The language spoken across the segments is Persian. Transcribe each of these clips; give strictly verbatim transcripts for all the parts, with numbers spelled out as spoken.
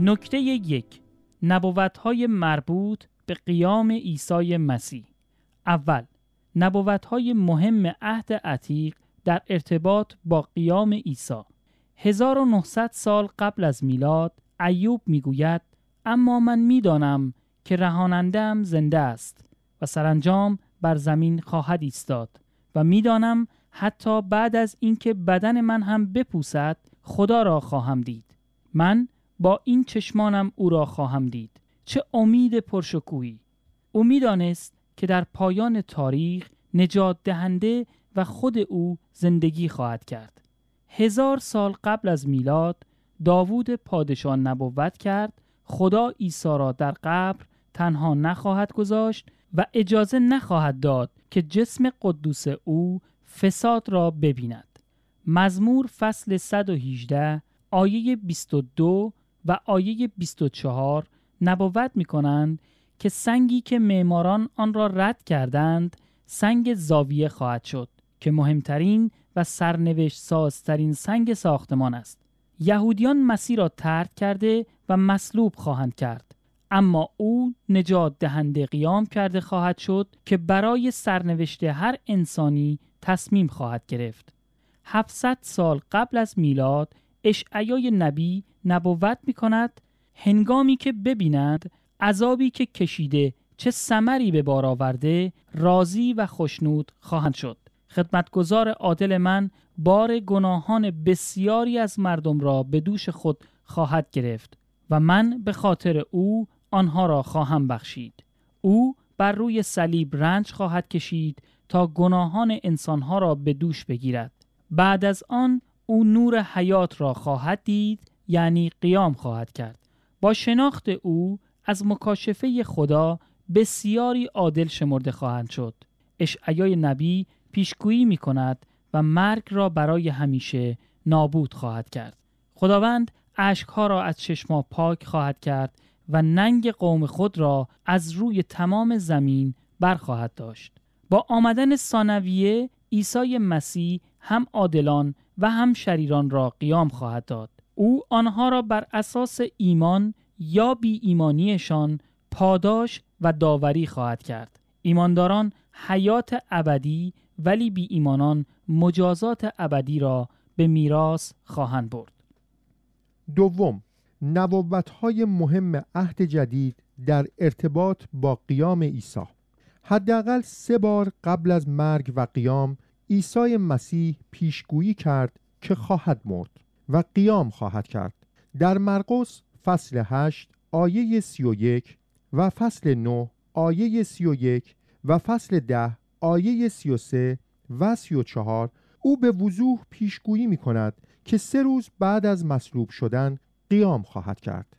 نکته یک، نبوت‌های مربوط به قیام عیسی مسیح. اول، نبوت‌های مهم عهد عتیق در ارتباط با قیام عیسی. هزار و نهصد سال قبل از میلاد ایوب میگوید اما من میدانم که رهاننده‌ام زنده است و سرانجام بر زمین خواهد ایستاد و میدانم حتی بعد از اینکه بدن من هم بپوسد خدا را خواهم دید. من با این چشمانم او را خواهم دید. چه امید پرشکوهی! او میدانست که در پایان تاریخ نجات دهنده و خود او زندگی خواهد کرد. هزار سال قبل از میلاد داوود پادشاه نبوت کرد خدا عیسی را در قبر تنها نخواهد گذاشت و اجازه نخواهد داد که جسم قدوس او فساد را ببیند. مزمور فصل صد و هجده آیه بیست و دو و آیه بیست و چهار نبوت می کنند که سنگی که معماران آن را رد کردند سنگ زاویه خواهد شد که مهمترین و سرنوشت سازترین سنگ ساختمان است. یهودیان مسیح را ترک کرده و مصلوب خواهند کرد، اما او نجات دهنده قیام کرده خواهد شد که برای سرنوشت هر انسانی تصمیم خواهد گرفت. هفتصد سال قبل از میلاد اشعیا نبی نبوت می کند هنگامی که ببینند عذابی که کشیده چه ثمری به بار آورده راضی و خوشنود خواهند شد. خدمتگزار عادل من بار گناهان بسیاری از مردم را به دوش خود خواهد گرفت و من به خاطر او آنها را خواهم بخشید. او بر روی صلیب رنج خواهد کشید تا گناهان انسانها را به دوش بگیرد. بعد از آن او نور حیات را خواهد دید، یعنی قیام خواهد کرد. با شناخت او از مکاشفه خدا بسیاری عادل شمرده خواهند شد. اشعیا نبی پیشگویی می کند و مرگ را برای همیشه نابود خواهد کرد. خداوند اشکها را از چشما پاک خواهد کرد و ننگ قوم خود را از روی تمام زمین برخواهد داشت. با آمدن ثانویه عیسی مسیح هم عادلان و هم شریران را قیام خواهد داد. او آنها را بر اساس ایمان یا بی ایمانیشان پاداش و داوری خواهد کرد. ایمانداران حیات ابدی ولی بی ایمانان مجازات ابدی را به میراث خواهند برد. دوم، نبوت‌های مهم عهد جدید در ارتباط با قیام عیسی. حداقل سه بار قبل از مرگ و قیام عیسی مسیح پیشگویی کرد که خواهد مرد و قیام خواهد کرد. در مرقس فصل هشت آیه سی و یک و فصل نه آیه سی و یک و فصل ده آیه سی و سه و سی و چهار او به وضوح پیشگویی می کند که سه روز بعد از مصلوب شدن قیام خواهد کرد.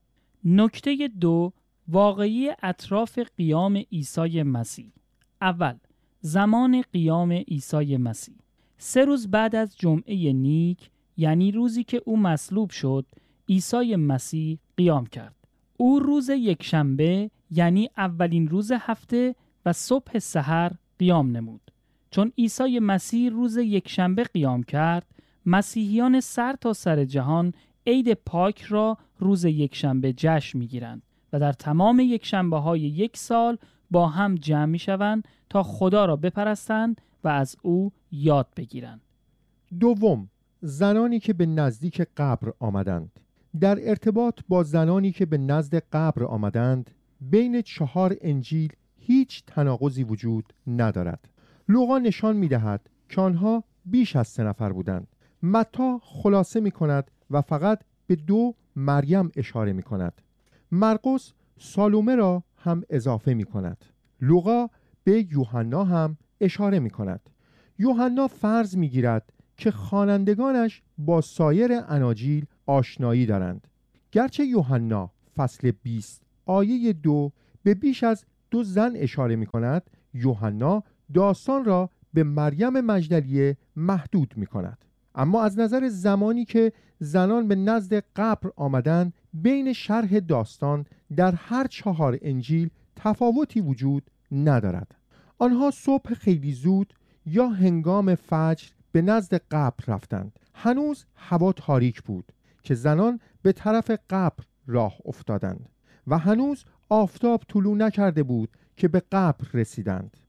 نکته دو، واقعی اطراف قیام عیسی مسیح. اول، زمان قیام عیسی مسیح. سه روز بعد از جمعه نیک، یعنی روزی که او مصلوب شد، عیسی مسیح قیام کرد. او روز یکشنبه، یعنی اولین روز هفته و صبح سحر قیام نمود. چون عیسی مسیح روز یکشنبه قیام کرد، مسیحیان سر تا سر جهان عید پاک را روز یکشنبه جشن می‌گیرند و در تمام یکشنبه های یک سال با هم جمع می‌شوند تا خدا را بپرستند و از او یاد بگیرند. دوم، زنانی که به نزدیک قبر آمدند. در ارتباط با زنانی که به نزد قبر آمدند، بین چهار انجیل هیچ تناقضی وجود ندارد. لوقا نشان می‌دهد که آنها بیش از سه نفر بودند. متی خلاصه می‌کند و فقط به دو مریم اشاره می‌کند. مرقس سالومه را هم اضافه می‌کند. لوقا به یوحنا هم اشاره می‌کند. یوحنا فرض می‌گیرد که خوانندگانش با سایر اناجیل آشنایی دارند. گرچه یوحنا فصل بیست آیه دو به بیش از دو زن اشاره می‌کند، یوحنا داستان را به مریم مجدلیه محدود می‌کند. اما از نظر زمانی که زنان به نزد قبر آمدند، بین شرح داستان در هر چهار انجیل تفاوتی وجود ندارد. آنها صبح خیلی زود یا هنگام فجر به نزد قبر رفتند. هنوز هوا تاریک بود که زنان به طرف قبر راه افتادند و هنوز آفتاب طلوع نکرده بود که به قبر رسیدند.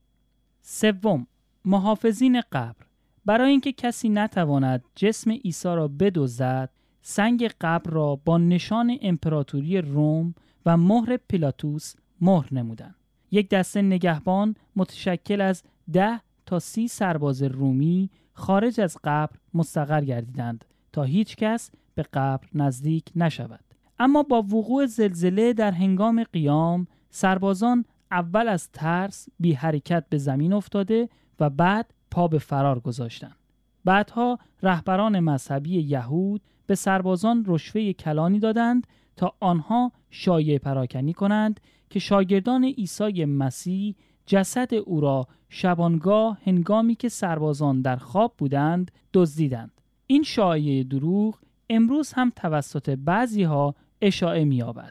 سوم، محافظین قبر. برای اینکه کسی نتواند جسم عیسی را بدزدد، سنگ قبر را با نشان امپراتوری روم و مهر پیلاتوس مهر نمودند. یک دسته نگهبان متشکل از ده تا سی سرباز رومی خارج از قبر مستقر گردیدند تا هیچ کس به قبر نزدیک نشود. اما با وقوع زلزله در هنگام قیام، سربازان اول از ترس بی حرکت به زمین افتاده و بعد پا به فرار گذاشتند. بعدها رهبران مذهبی یهود به سربازان رشوه کلانی دادند تا آنها شایعه پراکنی کنند که شاگردان عیسی مسیح جسد او را شبانگاه هنگامی که سربازان در خواب بودند دزدیدند. این شایعه دروغ امروز هم توسط بعضی‌ها اشاعه می‌یابد.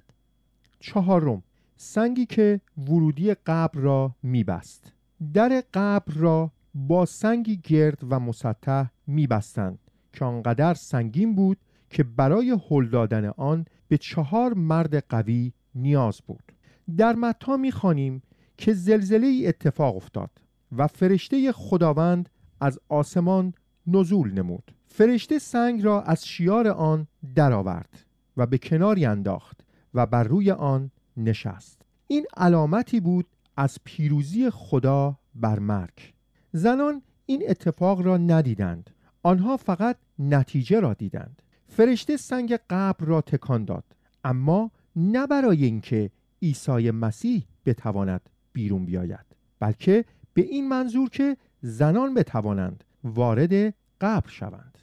چهارم، سنگی که ورودی قبر را می‌بست. در قبر را با سنگی گرد و مسطح می‌بستند که آنقدر سنگین بود که برای هل دادن آن به چهار مرد قوی نیاز بود. در متی می‌خوانیم که زلزله‌ای اتفاق افتاد و فرشته خداوند از آسمان نزول نمود. فرشته سنگ را از شیار آن درآورد و به کناری انداخت و بر روی آن نشست. این علامتی بود از پیروزی خدا بر مرگ. زنان این اتفاق را ندیدند، آنها فقط نتیجه را دیدند. فرشته سنگ قبر را تکان داد، اما نه برای اینکه عیسی مسیح بتواند بیرون بیاید، بلکه به این منظور که زنان بتوانند وارد قبر شوند.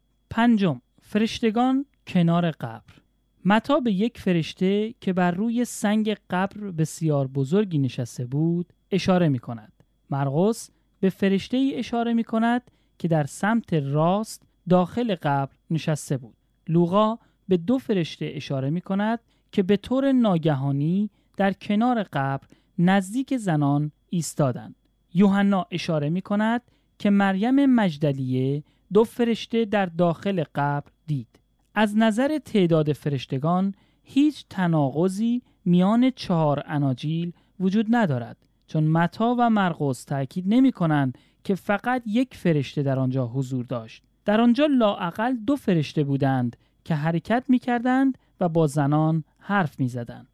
پنجم، فرشتگان کنار قبر. متی به یک فرشته که بر روی سنگ قبر بسیار بزرگی نشسته بود اشاره می کند. مرقس به فرشته ای اشاره می کند که در سمت راست داخل قبر نشسته بود. لوقا به دو فرشته اشاره می کند که به طور ناگهانی در کنار قبر نزدیک زنان ایستادند. یوحنا اشاره می کند که مریم مجدلیه دو فرشته در داخل قبر دید. از نظر تعداد فرشتگان هیچ تناقضی میان چهار اناجیل وجود ندارد، چون متی و مرقس تأکید نمی کنند که فقط یک فرشته در آنجا حضور داشت. در آنجا لااقل دو فرشته بودند که حرکت می کردند و با زنان حرف می زدند.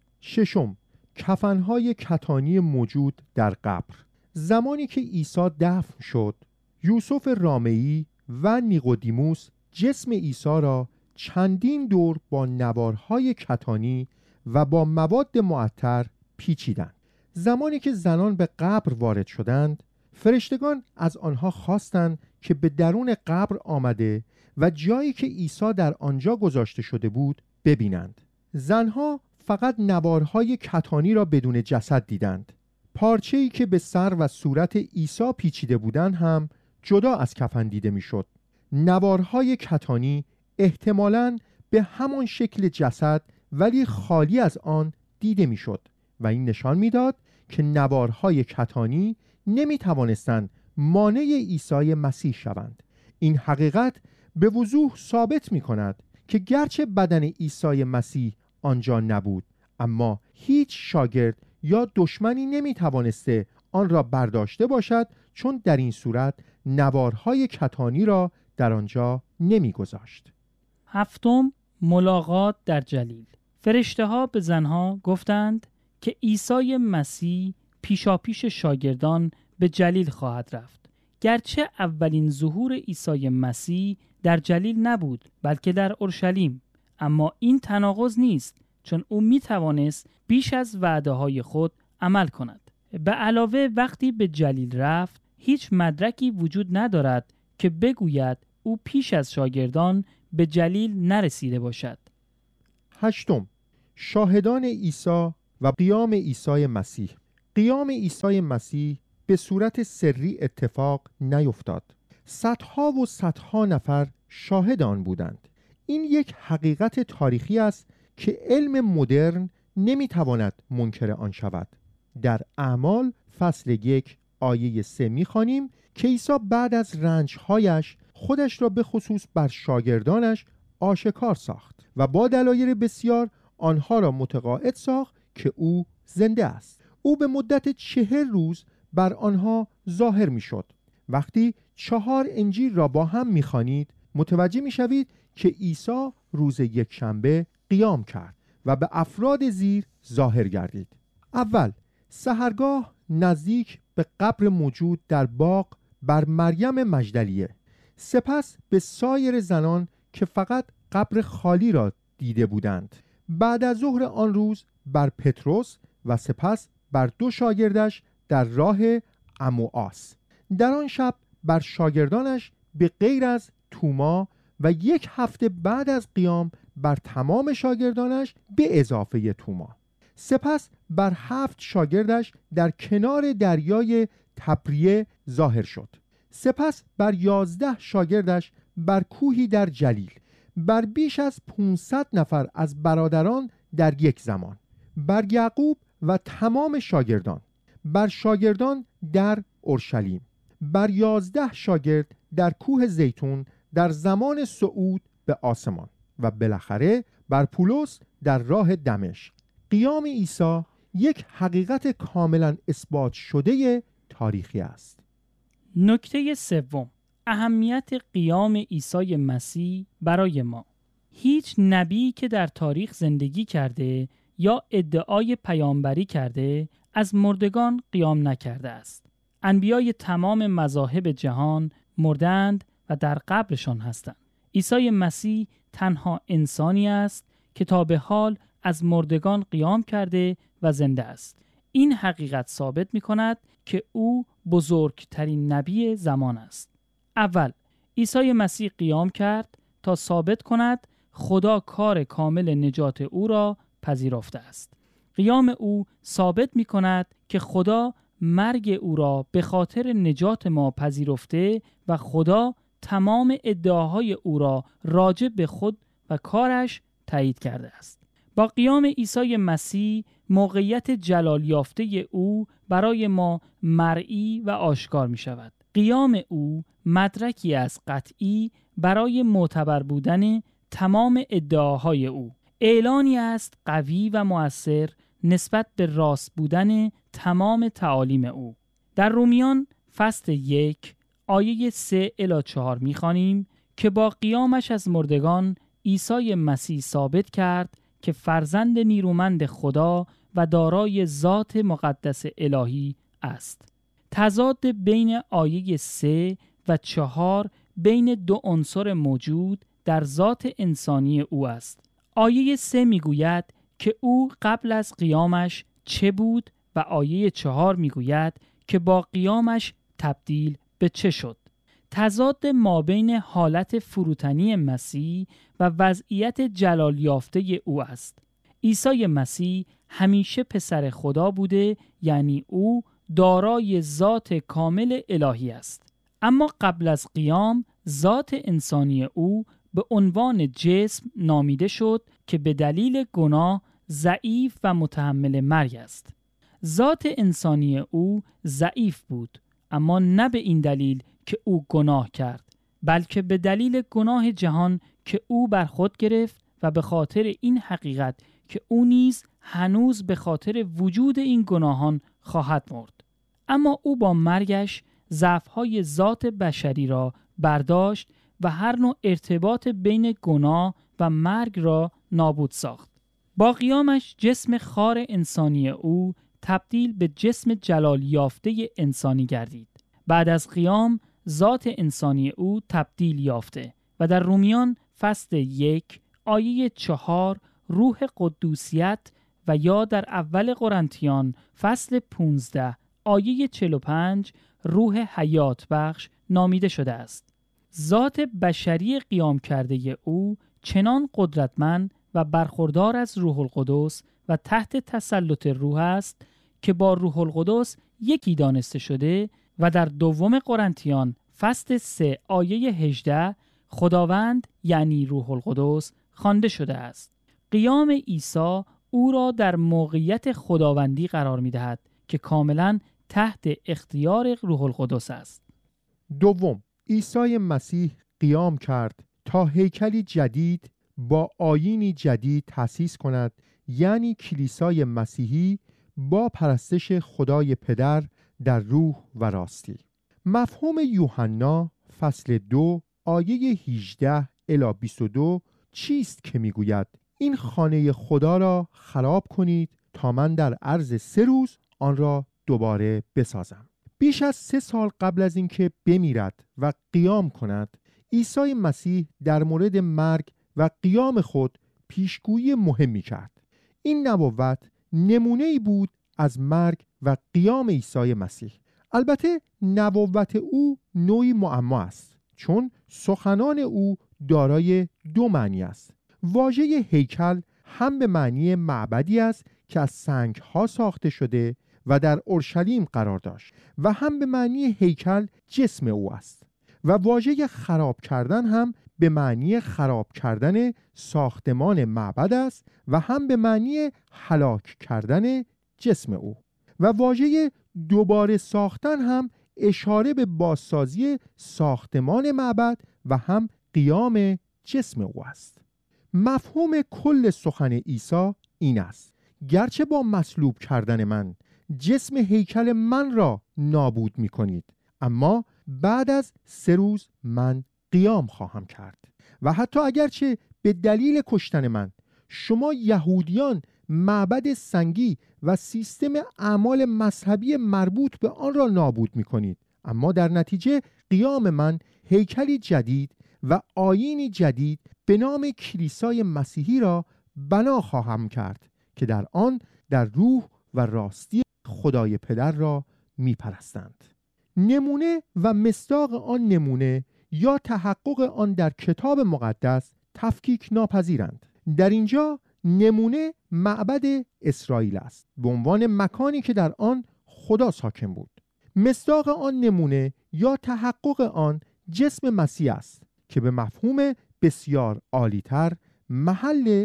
ششم، کفنهای کتانی موجود در قبر. زمانی که عیسی دفن شد، یوسف رامئی و نیقودیموس جسم عیسی را چندین دور با نوارهای کتانی و با مواد معطر پیچیدند. زمانی که زنان به قبر وارد شدند، فرشتگان از آنها خواستند که به درون قبر آمده و جایی که عیسی در آنجا گذاشته شده بود ببینند. زنها فقط نوارهای کتانی را بدون جسد دیدند. پارچه‌ای که به سر و صورت عیسی پیچیده بودند هم جدا از کفن دیده میشد. نوارهای کتانی احتمالاً به همان شکل جسد ولی خالی از آن دیده میشد و این نشان میداد که نوارهای کتانی نمی توانستند مانع عیسی مسیح شوند. این حقیقت به وضوح ثابت می کند که گرچه بدن عیسی مسیح آنجا نبود، اما هیچ شاگرد یا دشمنی نمی توانسته آن را برداشته باشد، چون در این صورت نوارهای کتانی را در آنجا نمی گذاشت. هفتم، ملاقات در جلیل. فرشته ها به زنها گفتند که عیسی مسیح پیشاپیش شاگردان به جلیل خواهد رفت. گرچه اولین ظهور عیسی مسیح در جلیل نبود بلکه در اورشلیم، اما این تناقض نیست، چون او می توانست بیش از وعده های خود عمل کند. به علاوه وقتی به جلیل رفت هیچ مدرکی وجود ندارد که بگوید او پیش از شاگردان به جلیل نرسیده باشد. هشتم، شاهدان عیسی و قیام عیسی مسیح. قیام عیسی مسیح به صورت سری اتفاق نیفتاد. صدها و صدها نفر شاهد آن بودند. این یک حقیقت تاریخی است که علم مدرن نمیتواند منکر آن شود. در اعمال فصل یک آیه سه میخوانیم که عیسی بعد از رنجهایش خودش را به خصوص بر شاگردانش آشکار ساخت و با دلایل بسیار آنها را متقاعد ساخت که او زنده است. او به مدت چهل روز بر آنها ظاهر می شد. وقتی چهار انجیل را با هم می خوانید متوجه می شوید که عیسی روز یکشنبه قیام کرد و به افراد زیر ظاهر گردید. اول سحرگاه نزدیک به قبر موجود در باغ بر مریم مجدلیه، سپس به سایر زنان که فقط قبر خالی را دیده بودند. بعد از ظهر آن روز بر پتروس و سپس بر دو شاگردش در راه عمواس. در آن شب بر شاگردانش به غیر از توما و یک هفته بعد از قیام بر تمام شاگردانش به اضافه توما. سپس بر هفت شاگردش در کنار دریای تبریه ظاهر شد. سپس بر یازده شاگردش بر کوهی در جلیل، بر بیش از پانصد نفر از برادران در یک زمان، بر یعقوب و تمام شاگردان، بر شاگردان در اورشلیم، بر یازده شاگرد در کوه زیتون در زمان صعود به آسمان و بالاخره بر پولس در راه دمشق. قیام عیسی یک حقیقت کاملا اثبات شده تاریخی است. نکته سوم، اهمیت قیام عیسی مسیح برای ما. هیچ نبی که در تاریخ زندگی کرده یا ادعای پیامبری کرده از مردگان قیام نکرده است. انبیای تمام مذاهب جهان مردند و در قبرشان هستند. عیسی مسیح تنها انسانی است که تا به حال از مردگان قیام کرده و زنده است. این حقیقت ثابت می کند که او بزرگترین نبی زمان است. اول، عیسی مسیح قیام کرد تا ثابت کند خدا کار کامل نجات او را پذیرفته است. قیام او ثابت می کند که خدا مرگ او را به خاطر نجات ما پذیرفته و خدا تمام ادعاهای او را راجع به خود و کارش تایید کرده است. با قیام عیسی مسیح موقعیت جلال یافته او برای ما مرئی و آشکار می شود. قیام او مدرکی از قطعی برای معتبر بودن تمام ادعاهای او. اعلانی است قوی و مؤثر نسبت به راست بودن تمام تعالیم او. در رومیان فصل یک آیه سه الی چهار می خوانیم که با قیامش از مردگان عیسی مسیح ثابت کرد که فرزند نیرومند خدا و دارای ذات مقدس الهی است. تضاد بین آیه سه و چهار بین دو عنصر موجود در ذات انسانی او است. آیه سه میگوید که او قبل از قیامش چه بود و آیه چهار میگوید که با قیامش تبدیل به چه شد. تضاد مابین حالت فروتنی مسیح و وضعیت جلال یافته او است. عیسی مسیح همیشه پسر خدا بوده، یعنی او دارای ذات کامل الهی است. اما قبل از قیام ذات انسانی او به عنوان جسم نامیده شد که به دلیل گناه ضعیف و متحمل مرگ است. ذات انسانی او ضعیف بود، اما نه به این دلیل که او گناه کرد، بلکه به دلیل گناه جهان که او بر خود گرفت و به خاطر این حقیقت که او نیز هنوز به خاطر وجود این گناهان خواهد مرد. اما او با مرگش ضعف‌های ذات بشری را برداشت و هر نوع ارتباط بین گناه و مرگ را نابود ساخت. با قیامش جسم خار انسانی او تبدیل به جسم جلال یافته انسانی گردید. بعد از قیام ذات انسانی او تبدیل یافته و در رومیان فصل یک آیه چهار روح قدوسیت و یا در اول قرنتیان فصل پانزده آیه چهل و پنج روح حیات بخش نامیده شده است. ذات بشری قیام کرده او چنان قدرتمند و برخوردار از روح القدس و تحت تسلط روح است که با روح القدس یکی دانسته شده و در دوم قرنتیان فصل سه آیه هجده خداوند یعنی روح القدس خوانده شده است. قیام عیسی او را در موقعیت خداوندی قرار می دهد که کاملا تحت اختیار روح القدس است. دوم، عیسی مسیح قیام کرد تا هیکلی جدید با آیینی جدید تأسیس کند، یعنی کلیسای مسیحی با پرستش خدای پدر در روح و راستی. مفهوم یوحنا فصل دو آیه هجده الی بیست و دو چیست که میگوید این خانه خدا را خراب کنید تا من در عرض سه روز آن را دوباره بسازم. بیش از سه سال قبل از اینکه بمیرد و قیام کند، عیسی مسیح در مورد مرگ و قیام خود پیشگویی مهمی کرد. این نبوت نمونه‌ای بود از مرگ و قیام عیسی مسیح. البته نبوت او نوعی معما است، چون سخنان او دارای دو معنی است. واژه هیکل هم به معنی معبدی است که از سنگ‌ها ساخته شده و در اورشلیم قرار داشت و هم به معنی هیکل جسم او است. و واژه خراب کردن هم به معنی خراب کردن ساختمان معبد است و هم به معنی هلاک کردن جسم او. و واژه دوباره ساختن هم اشاره به بازسازی ساختمان معبد و هم قیام جسم او است. مفهوم کل سخن عیسی این است: گرچه با مصلوب کردن من جسم هیکل من را نابود می کنید، اما بعد از سه روز من قیام خواهم کرد. و حتی اگرچه به دلیل کشتن من شما یهودیان معبد سنگی و سیستم اعمال مذهبی مربوط به آن را نابود می کنید، اما در نتیجه قیام من هیکلی جدید و آیینی جدید به نام کلیسای مسیحی را بنا خواهم کرد که در آن در روح و راستی خدای پدر را می پرستند. نمونه و مصداق آن نمونه یا تحقق آن در کتاب مقدس تفکیک ناپذیرند. در اینجا نمونه معبد اسرائیل است به عنوان مکانی که در آن خدا ساکن بود. مصداق آن نمونه یا تحقق آن جسم مسیح است که به مفهوم بسیار عالی‌تر محل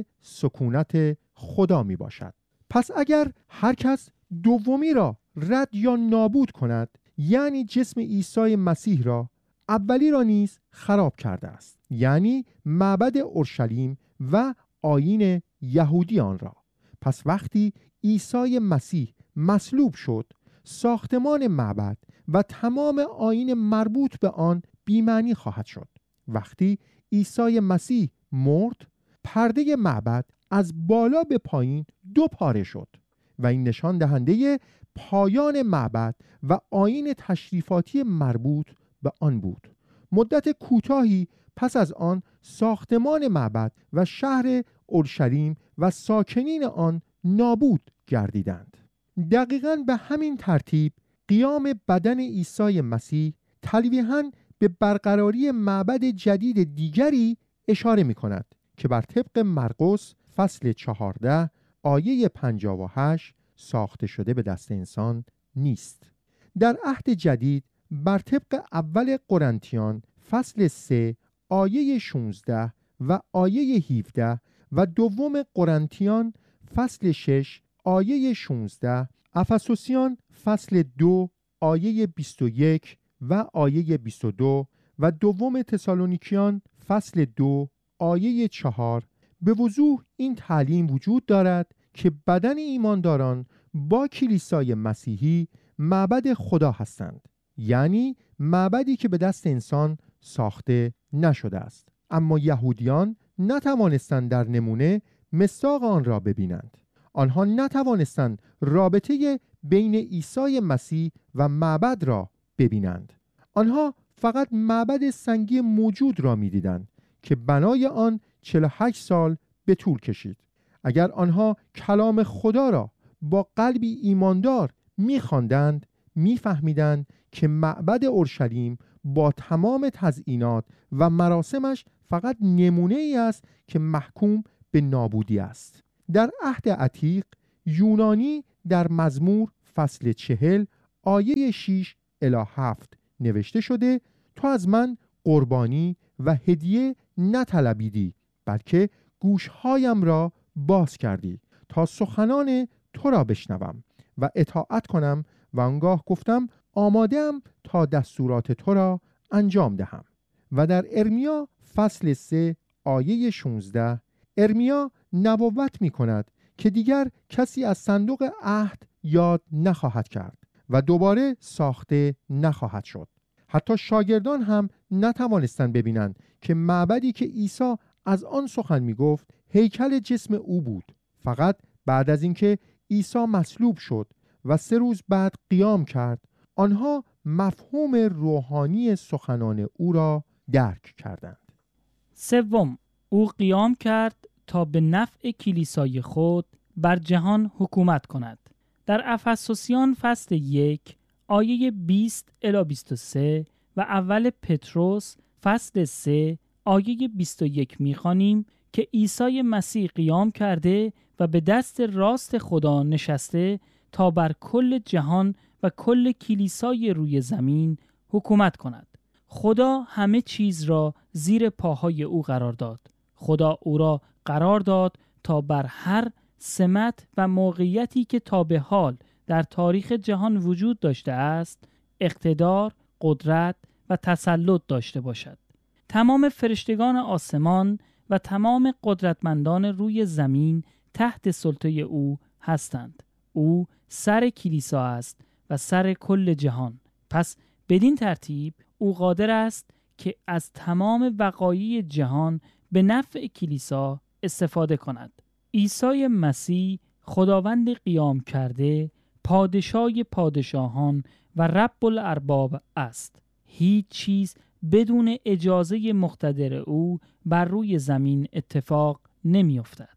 سکونت خدا می باشد. پس اگر هر کس دومی را رد یا نابود کند، یعنی جسم عیسی مسیح را، اولی را نیز خراب کرده است، یعنی معبد اورشلیم و آیین یهودی آن را. پس وقتی عیسی مسیح مصلوب شد، ساختمان معبد و تمام آیین مربوط به آن بی‌معنی خواهد شد. وقتی عیسی مسیح مرد، پرده معبد از بالا به پایین دو پاره شد و این نشان دهنده پایان معبد و آیین تشریفاتی مربوط به آن بود. مدت کوتاهی پس از آن ساختمان معبد و شهر اورشلیم و ساکنین آن نابود گردیدند. دقیقاً به همین ترتیب قیام بدن عیسی مسیح تلویحاً به برقراری معبد جدید دیگری اشاره می کند که بر طبق مرقس فصل چهارده آیه پنجاه و هشت ساخته شده به دست انسان نیست. در عهد جدید بر طبق اول قرنتیان فصل سه آیه شانزده و آیه هفده و دوم قرنتیان فصل شش آیه شانزده، افسوسیان فصل دو آیه بیست و یک و آیه بیست و دو و دوم تسالونیکیان فصل دو آیه چهار به وضوح این تعلیم وجود دارد که بدن ایمانداران با کلیسای مسیحی معبد خدا هستند، یعنی معبدی که به دست انسان ساخته نشده است. اما یهودیان نتوانستند در نمونه مصداق آن را ببینند. آنها نتوانستند رابطه بین عیسی مسیح و معبد را ببینند. آنها فقط معبد سنگی موجود را می‌دیدند که بنای آن چهل و هشت سال به طول کشید. اگر آنها کلام خدا را با قلبی ایماندار می‌خواندند، می‌فهمیدند که معبد اورشلیم با تمام تزیینات و مراسمش فقط نمونه‌ای است که محکوم به نابودی است. در عهد عتیق یونانی در مزمور فصل چهل آیه شش الی هفت نوشته شده: تو از من قربانی و هدیه نطلبیدی، بلکه گوشهایم را باز کردی تا سخنان تو را بشنوم و اطاعت کنم و آنگاه گفتم آماده‌ام تا دستورات تو را انجام دهم. و در ارمیا فصل سه آیه شانزده ارمیا نبوت می کند که دیگر کسی از صندوق عهد یاد نخواهد کرد و دوباره ساخته نخواهد شد. حتی شاگردان هم نتوانستند ببینند که معبدی که عیسی از آن سخن می گفت هیکل جسم او بود. فقط بعد از اینکه عیسی مصلوب شد و سه روز بعد قیام کرد، آنها مفهوم روحانی سخنان او را درک کردند. سوم، او قیام کرد تا به نفع کلیسای خود بر جهان حکومت کند. در افسوسیان فصل یک آیه بیست الی بیست و سه و اول پتروس فصل سه آیه بیست و یک می‌خوانیم که عیسی مسیح قیام کرده و به دست راست خدا نشسته تا بر کل جهان و کل کلیسای روی زمین حکومت کند. خدا همه چیز را زیر پاهای او قرار داد. خدا او را قرار داد تا بر هر سمت و موقعیتی که تا به حال در تاریخ جهان وجود داشته است، اقتدار، قدرت و تسلط داشته باشد. تمام فرشتگان آسمان و تمام قدرتمندان روی زمین تحت سلطه او هستند. او سر کلیسا است و سر کل جهان. پس بدین ترتیب او قادر است که از تمام وقایع جهان به نفع کلیسا استفاده کند. عیسی مسیح خداوند قیام کرده، پادشاه پادشاهان و رب الارباب است. هیچ چیز بدون اجازه مقتدر او بر روی زمین اتفاق نمی افتد.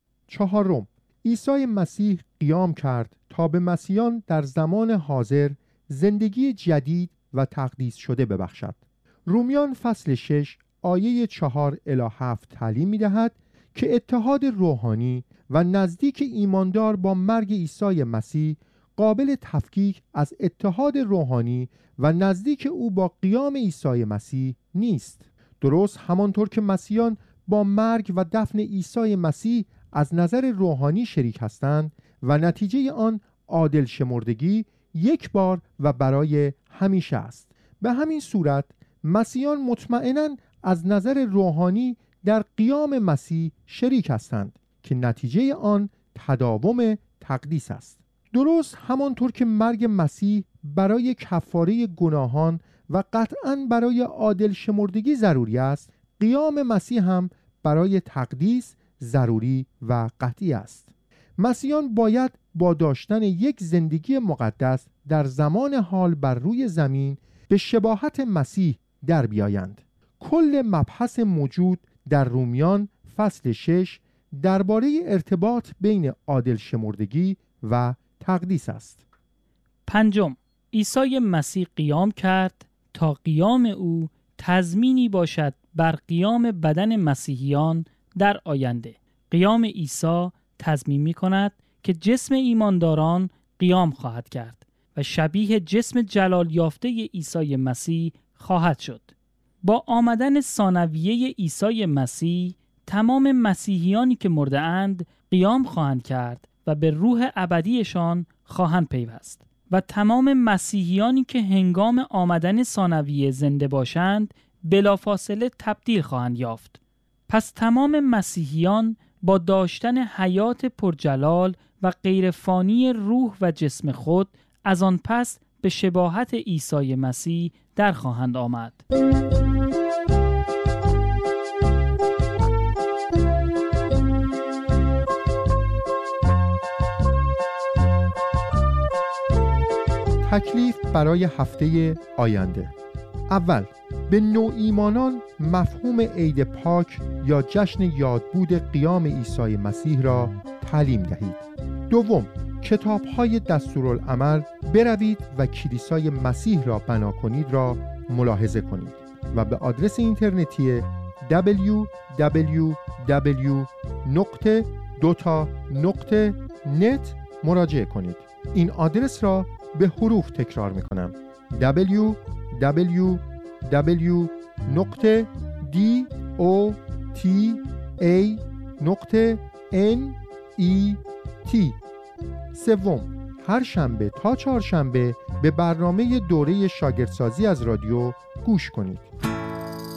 چهارم، عیسی مسیح قیام کرد تا به مسیحیان در زمان حاضر زندگی جدید و تقدیس شده ببخشد. رومیان فصل شش آیه چهار الی هفت تعلیم می دهد که اتحاد روحانی و نزدیک ایماندار با مرگ عیسی مسیح قابل تفکیک از اتحاد روحانی و نزدیک او با قیام عیسی مسیح نیست. درست همانطور که مسیحیان با مرگ و دفن عیسی مسیح از نظر روحانی شریک هستند و نتیجه آن عادل شمردگی یک بار و برای همیشه است، به همین صورت مسیحیان مطمئناً از نظر روحانی در قیام مسیح شریک هستند که نتیجه آن تداوم تقدیس است. درست همانطور که مرگ مسیح برای کفاره گناهان و قطعاً برای عادل شمردگی ضروری است، قیام مسیح هم برای تقدیس ضروری و قطعی است. مسیحیان باید با داشتن یک زندگی مقدس در زمان حال بر روی زمین به شباهت مسیح در بیایند. کل مبحث موجود در رومیان فصل شش درباره ارتباط بین عادل شمردگی و تقدیس است. پنجم، عیسی مسیح قیام کرد تا قیام او تضمینی باشد بر قیام بدن مسیحیان در آینده. قیام عیسی تضمین می کند که جسم ایمانداران قیام خواهد کرد و شبیه جسم جلال یافته عیسی مسیح خواهد شد. با آمدن ثانویه عیسی مسیح تمام مسیحیانی که مرده اند قیام خواهند کرد و به روح ابدیشان خواهند پیوست و تمام مسیحیانی که هنگام آمدن ثانویه زنده باشند بلافاصله تبدیل خواهند یافت. پس تمام مسیحیان با داشتن حیات پرجلال و غیرفانی روح و جسم خود از آن پس به شباهت عیسی مسیح در خواهند آمد. تکلیف برای هفته آینده. اول، به نوایمانان مفهوم عید پاک یا جشن یادبود قیام عیسی مسیح را تعلیم دهید. دوم، کتاب‌های دستورالعمل بروید و کلیسای مسیح را بنا کنید را ملاحظه کنید و به آدرس اینترنتی دبلیو دبلیو دبلیو دات دوتا دات نت مراجعه کنید. این آدرس را به حروف تکرار می‌کنم: دبلیو دبلیو دبلیو دات دوتا نت. سوم، هر شنبه تا چهارشنبه به برنامه دوره شاگردسازی از رادیو گوش کنید.